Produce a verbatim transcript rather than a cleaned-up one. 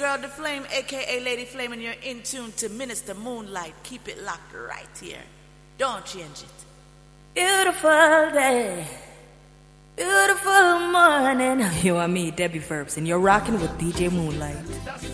girl, The Flame, a k a. Lady Flame, and you're in tune to Minister Moonlight. Keep it locked right here. Don't change it. Beautiful day, beautiful morning. You and me, Debbie Verbs, and you're rocking with D J Moonlight.